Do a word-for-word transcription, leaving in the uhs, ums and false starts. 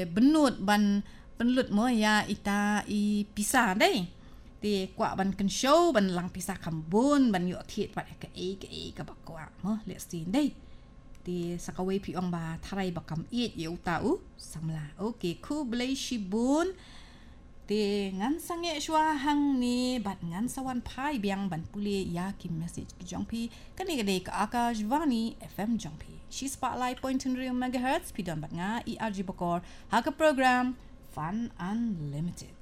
benut ban penlut mo ya ita i pisah dai ti kwa ban kan show ban lang pisah kambun ban yo thiet pat ka e ka e ka bakwa mo le sin dai ti sakawai pi ong ba tharai bakam it ye utau samla okay khu blai shibun ti ngan sange shwa hang ni bat ngan sawan phai biang ban pule ya ki message ki jongpi kani gade ka Akashvani F M jongpi she spotlight point in real megahertz pi don bat nga I R G bokor ha ka program Fun Unlimited.